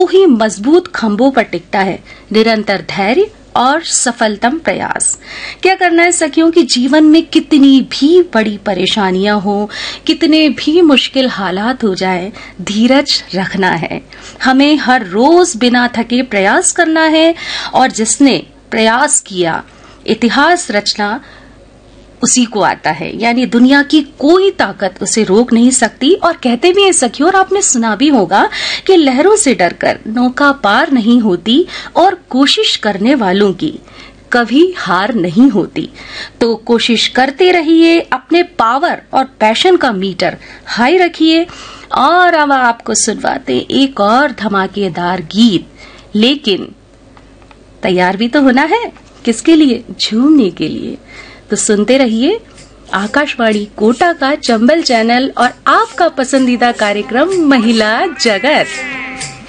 ही मजबूत खंभों पर टिकता है, निरंतर धैर्य और सफलतम प्रयास। क्या करना है सखियों कि जीवन में कितनी भी बड़ी परेशानियां हो, कितने भी मुश्किल हालात हो जाए, धीरज रखना है। हमें हर रोज बिना थके प्रयास करना है और जिसने प्रयास किया इतिहास रचना उसी को आता है, यानी दुनिया की कोई ताकत उसे रोक नहीं सकती। और कहते भी हैं सखियों, और आपने सुना भी होगा कि लहरों से डरकर नौका पार नहीं होती और कोशिश करने वालों की कभी हार नहीं होती। तो कोशिश करते रहिए, अपने पावर और पैशन का मीटर हाई रखिए। और अब आपको सुनवाते एक और धमाकेदार गीत, लेकिन तैयार भी तो होना है। किसके लिए? झूमने के लिए। तो सुनते रहिए आकाशवाणी कोटा का चंबल चैनल और आपका पसंदीदा कार्यक्रम महिला जगत।